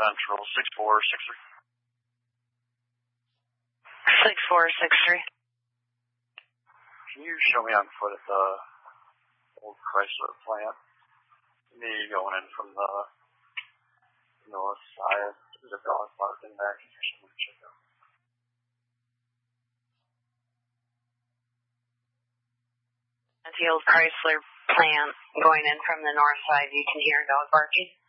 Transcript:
Central, 6463. 6463. Can you show me on foot at the old Chrysler plant? Me going in from the north side. There's a dog barking back here. Someone check out. At the old Chrysler plant, going in from the north side, you can hear a dog barking.